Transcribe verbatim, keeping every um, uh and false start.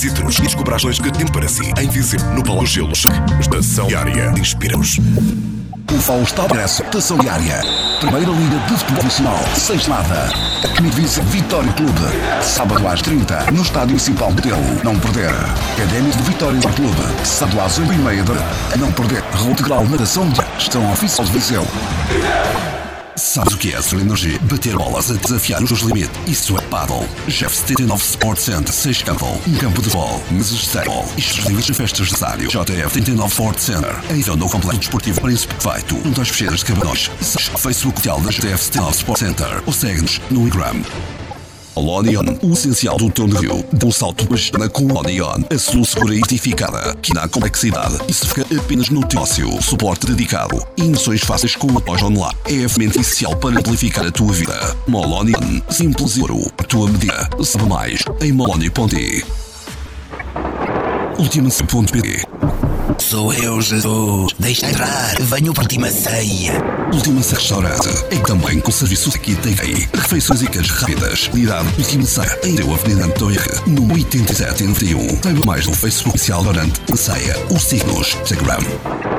títulos e descubra as ações que tem para si. Em Viseu, no Palácio Gelo Cheque. Estação Diária. Inspira-nos. O Faustão Expresso, Estação Diária. Primeira Liga de Futebol Profissional, Sexta Nada. Divisa Vitória Clube. Sábado às trinta, no Estádio Municipal de Telo. Não perder. Académico de Vitória Clube. Sábado às oito e meia da manhã. A não perder. Rua Integral Natação de Gestão Oficial de Viseu. Sabes o que é ser energia? Bater bolas a desafiar os seus limites. Isso é paddle. Jeff setenta e nove Sport Center, seis campo. Um campo de futebol. Mesas de sérbol. Isto livres de festas de sário. J F setenta e nove Sport Center. Em no complexo desportivo Príncipe Feito. Um das fecheiras de Cabanões. Facebook oficial da J F setenta e nove Sport Center. Ou segue-nos no Instagram. Onion, o essencial do teu navio. Dá um salto bastante com o Onion. A solução segura e certificada, que dá complexidade e se fica apenas no teu negócio. Suporte dedicado e emoções fáceis com a loja online. É a ferramenta essencial para amplificar a tua vida. Molonion, simples e ouro. A tua medida. Sabe mais em moloni ponto pt. Última ponto pt. Sou eu, Jesus. Deixa entrar. Venho para ti, ceia. Última Restaurante é também com serviço aqui T V. Refeições e queijas rápidas. Unidade Última Ceia. Em Deu Avenida Antônio no oitenta e sete noventa e um. Saiba mais no Facebook oficial Durante a Ceia. Ou siga-nos Instagram.